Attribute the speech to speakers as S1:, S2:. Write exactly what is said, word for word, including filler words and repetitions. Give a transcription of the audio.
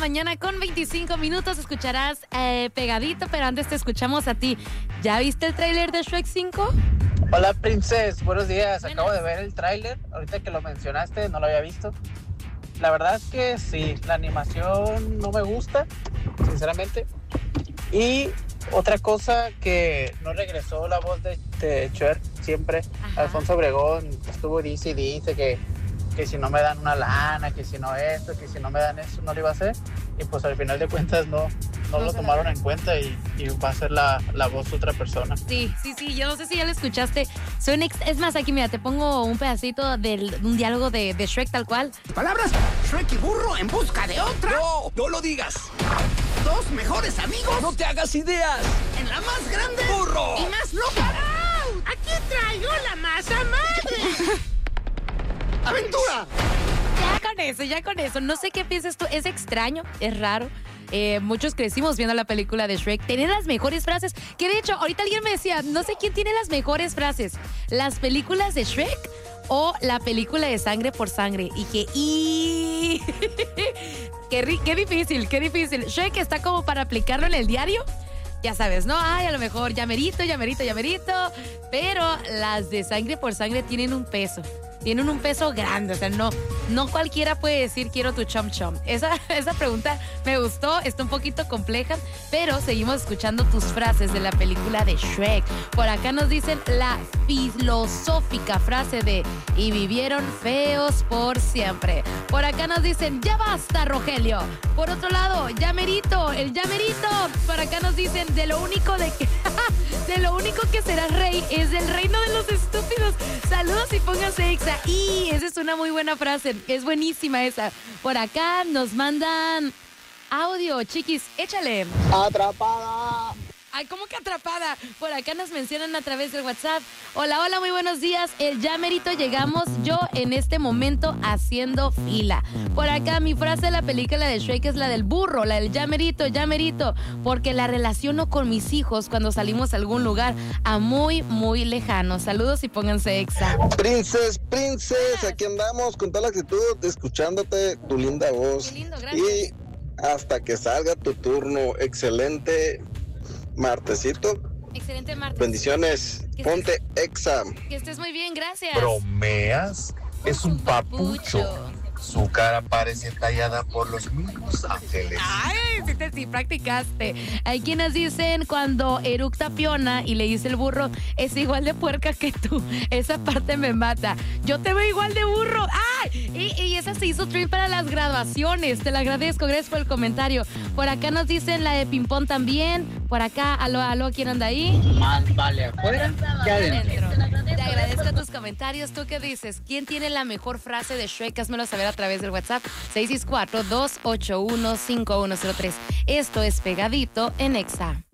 S1: mañana con veinticinco minutos. Escucharás eh, Pegadito, pero antes te escuchamos a ti. ¿Ya viste el tráiler de Shrek cinco?
S2: Hola, Princess. Buenos días.
S1: Buenas.
S2: Acabo de ver el tráiler. Ahorita que lo mencionaste, no lo había visto. La verdad es que sí, la animación no me gusta, sinceramente. Y otra cosa, que no regresó la voz de, de Shrek siempre.
S1: Ajá.
S2: Alfonso Obregón estuvo dice y dice que, que si no me dan una lana, que si no esto, que si no me dan eso, no lo iba a hacer. Y pues al final de cuentas no, no,
S1: No
S2: lo
S1: se la
S2: tomaron
S1: dan.
S2: en cuenta y, y va a ser la, la voz de otra persona.
S1: Sí, sí, sí, yo no sé si ya lo escuchaste. Soy un ex- es más, aquí mira, te pongo un pedacito del- de un diálogo de, de Shrek tal cual.
S3: Palabras, Shrek y burro en busca de otra.
S4: ¡No! ¡No lo digas!
S3: Dos mejores amigos
S4: ¡No te hagas ideas!
S3: en la más grande
S4: ¡Burro!
S3: y más loca. ¡Au! Aquí traigo la masa madre. ¡Aventura!
S1: Ya con eso, ya con eso. No sé qué piensas tú. Es extraño, es raro. Eh, muchos crecimos viendo la película de Shrek. Tiene las mejores frases. Que de hecho, ahorita alguien me decía, no sé quién tiene las mejores frases. ¿Las películas de Shrek o la película de Sangre por Sangre? Y que... Y... qué, ri- qué difícil, qué difícil. Shrek está como para aplicarlo en el diario. Ya sabes, ¿no? Ay, a lo mejor llamerito, llamerito, llamerito. Pero las de Sangre por Sangre tienen un peso. Tienen un peso grande, o sea, no, no cualquiera puede decir quiero tu chom chom. Esa, esa pregunta me gustó, está un poquito compleja, pero seguimos escuchando tus frases de la película de Shrek. Por acá nos dicen la filosófica frase de y vivieron feos por siempre. Por acá nos dicen ya basta, Rogelio. Por otro lado, llamerito, el llamerito. Por acá nos dicen de lo único de que de lo único que serás rey es del reino de los estúpidos. Saludos y pónganse exa. Y esa es una muy buena frase. Es buenísima esa. Por acá nos mandan audio, chiquis. Échale.
S2: ¡Atrapada!
S1: Ay, ¿cómo que atrapada? Por acá nos mencionan a través del WhatsApp. Hola, hola, muy buenos días. El ya merito llegamos, yo en este momento haciendo fila. Por acá mi frase de la película de Shrek es la del burro, la del ya merito, ya merito, porque la relaciono con mis hijos cuando salimos a algún lugar a muy, muy lejano. Saludos y pónganse exa.
S5: Princes, princes, aquí andamos con toda la actitud, escuchándote tu linda voz.
S1: Qué lindo, gracias.
S5: Y hasta que salga tu turno, excelente martesito.
S1: Excelente martes.
S5: Bendiciones,
S1: Que
S5: ponte exa.
S1: Que estés muy bien, gracias.
S6: Bromeas, es un papucho. Su cara parece tallada por los mismos ángeles.
S1: Ay, sí, te, sí practicaste. Hay quienes dicen cuando eructa Fiona y le dice el burro, es igual de puerca que tú. Esa parte me mata. Yo te veo igual de burro. ¡Ay! Y, y esa se hizo stream para las graduaciones. Te la agradezco, gracias por el comentario. Por acá nos dicen la de ping-pong también. Por acá, aló, aló, ¿quién anda ahí?
S2: Más vale afuera que adentro.
S1: Te agradezco tus comentarios. ¿Tú qué dices? ¿Quién tiene la mejor frase de Shrek? Házmelo saber a través del WhatsApp seis seis cuatro, dos ocho uno, cinco uno cero tres. Esto es Pegadito en Exa.